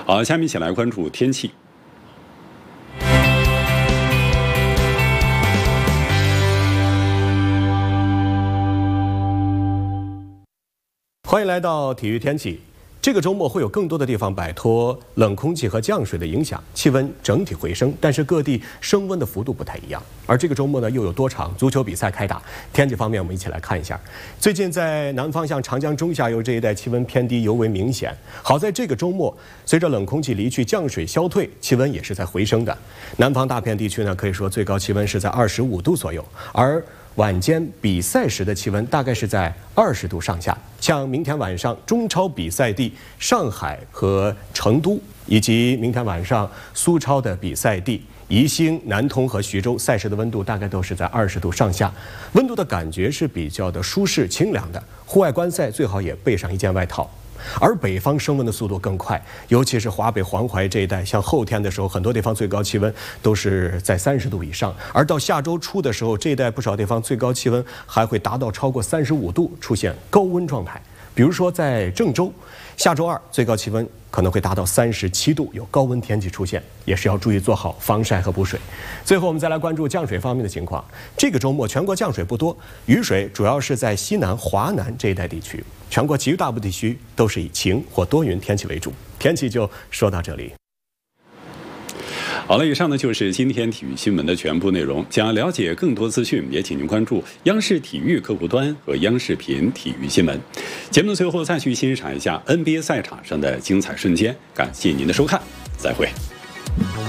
好，下面一起来关注天气。 欢迎来到体育天气。这个周末会有更多的地方摆脱冷空气和降水的影响，气温整体回升，但是各地升温的幅度不太一样。而这个周末呢，又有多场足球比赛开打。天气方面，我们一起来看一下。最近在南方向长江中下游这一带气温偏低尤为明显。好在这个周末，随着冷空气离去，降水消退，气温也是在回升的。南方大片地区呢，可以说最高气温是在25度左右，而晚间比赛时的气温大概是在20度上下。像明天晚上中超比赛地上海和成都，以及明天晚上苏超的比赛地宜兴、南通和徐州，赛事的温度大概都是在20度上下，温度的感觉是比较的舒适清凉的。户外观赛最好也备上一件外套。而北方升温的速度更快，尤其是华北、黄淮这一带，像后天的时候，很多地方最高气温都是在30度以上，而到下周初的时候，这一带不少地方最高气温还会达到超过35度，出现高温状态。比如说在郑州，下周二最高气温可能会达到37度，有高温天气出现，也是要注意做好防晒和补水。最后我们再来关注降水方面的情况。这个周末全国降水不多，雨水主要是在西南、华南这一带地区，全国其余大部地区都是以晴或多云天气为主。天气就说到这里。 好了，以上呢就是今天体育新闻的全部内容。想要了解更多资讯，也请您关注央视体育客户端和央视频体育新闻。节目的最后再去欣赏一下 NBA 赛场上的精彩瞬间。感谢您的收看，再会。